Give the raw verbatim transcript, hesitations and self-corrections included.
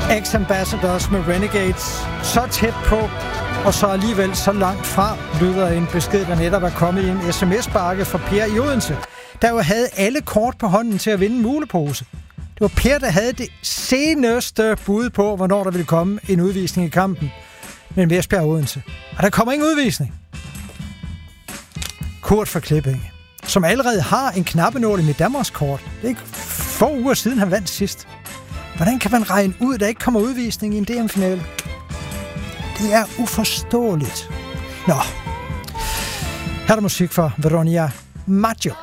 Ex-Ambassadors med Renegades. Så tæt på, og så alligevel så langt fra, lyder en besked, der netop er kommet i en sms-bakke fra Per i Odense, der jo havde alle kort på hånden til at vinde en mulepose. Det var Per, der havde det seneste bud på, hvornår der ville komme en udvisning i kampen mellem Esbjerg og Odense. Og der kommer ingen udvisning. Kurt fra Klippinge, som allerede har en knappenål i mit Danmarkskort. Det er ikke få uger siden, han vandt sidst. Hvordan kan man regne ud, at der ikke kommer udvisning i en D M-finale? Det er uforståeligt. Nå, her er der musik for Veronica Maggio.